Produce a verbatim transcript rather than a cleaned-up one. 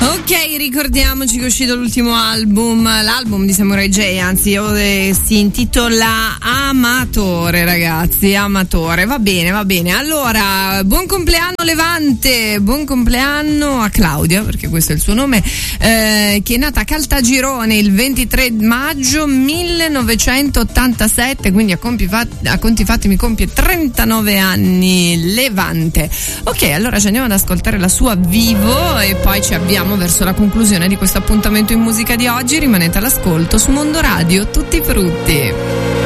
Ok, ricordiamoci che è uscito l'ultimo album, l'album di Samurai J, anzi eh, si intitola Amatore, ragazzi, Amatore, va bene, va bene. Allora, buon compleanno Levante, buon compleanno a Claudia, perché questo è il suo nome, eh, che è nata a Caltagirone il ventitré maggio millenovecentottantasette, quindi a conti fatti, a conti fatti mi compie trentanove anni Levante. Ok, allora ci andiamo ad ascoltare la sua Vivo e poi ci avviamo verso la conclusione di questo appuntamento in musica di oggi. Rimanete all'ascolto su Mondo Radio, tutti frutti.